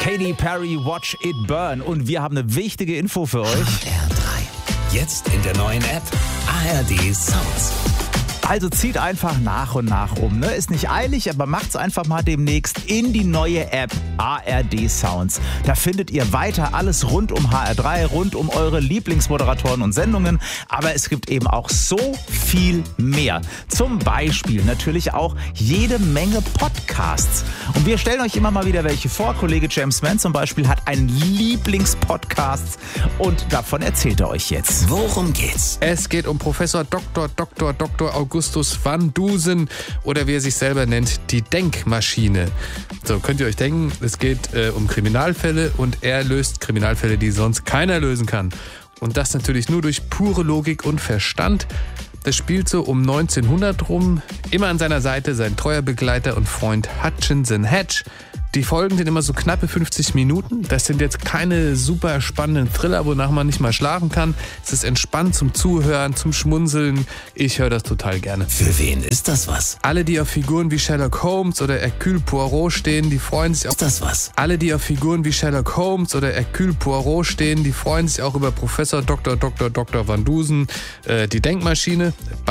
Katy Perry, Watch It Burn. Und wir haben eine wichtige Info für euch. HR3. Jetzt in der neuen App ARD Sounds. Also zieht einfach nach und nach um. Ne? Ist nicht eilig, aber macht's einfach mal demnächst in die neue App ARD Sounds. Da findet ihr weiter alles rund um HR3, rund um eure Lieblingsmoderatoren und Sendungen. Aber es gibt eben auch so viel mehr. Zum Beispiel natürlich auch jede Menge Podcasts. Und wir stellen euch immer mal wieder welche vor. Kollege James Mann zum Beispiel hat einen Lieblingspodcast und davon erzählt er euch jetzt. Worum geht's? Es geht um Professor Dr. Augustus van Dusen oder wie er sich selber nennt, die Denkmaschine. So, könnt ihr euch denken, es geht um Kriminalfälle und er löst Kriminalfälle, die sonst keiner lösen kann. Und das natürlich nur durch pure Logik und Verstand. Das spielt so um 1900 rum. Immer an seiner Seite sein treuer Begleiter und Freund Hutchinson Hedge. Die Folgen sind immer so knappe 50 Minuten. Das sind jetzt keine super spannenden Thriller, wonach man nicht mal schlafen kann. Es ist entspannt zum Zuhören, zum Schmunzeln. Ich höre das total gerne. Für wen ist das was? Alle, die auf Figuren wie Sherlock Holmes oder Hercule Poirot stehen, die freuen sich auch. Ist das was? Alle, die auf Figuren wie Sherlock Holmes oder Hercule Poirot stehen, die freuen sich auch über Professor Dr. Van Dusen, die Denkmaschine.